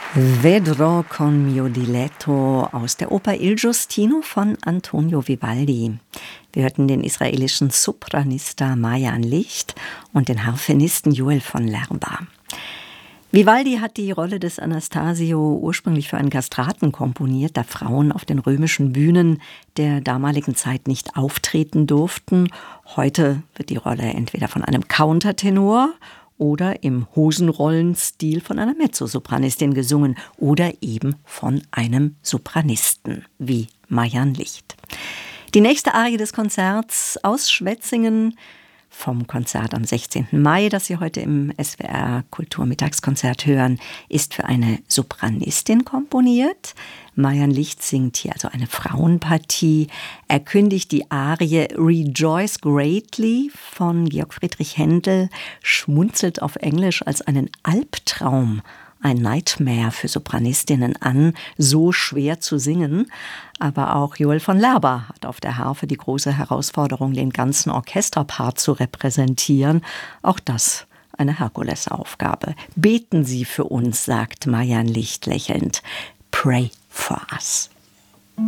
Vedrò con mio diletto aus der Oper Il Giustino von Antonio Vivaldi. Wir hörten den israelischen Sopranista Mayan Licht und den Harfenisten Joel von Lerba. Vivaldi hat die Rolle des Anastasio ursprünglich für einen Kastraten komponiert, da Frauen auf den römischen Bühnen der damaligen Zeit nicht auftreten durften. Heute wird die Rolle entweder von einem Countertenor oder im Hosenrollenstil von einer Mezzosopranistin gesungen oder eben von einem Sopranisten wie Mayan Licht. Die nächste Arie des Konzerts aus Schwetzingen vom Konzert am 16. Mai, das Sie heute im SWR Kulturmittagskonzert hören, ist für eine Sopranistin komponiert. Mayan Licht singt hier also eine Frauenpartie. Er kündigt die Arie Rejoice Greatly von Georg Friedrich Händel, schmunzelt auf Englisch als einen Albtraum, ein Nightmare für Sopranistinnen an, so schwer zu singen. Aber auch Joel von Lerba hat auf der Harfe die große Herausforderung, den ganzen Orchesterpart zu repräsentieren. Auch das eine Herkulesaufgabe. Beten Sie für uns, sagt Mayan Licht lächelnd. Pray for us.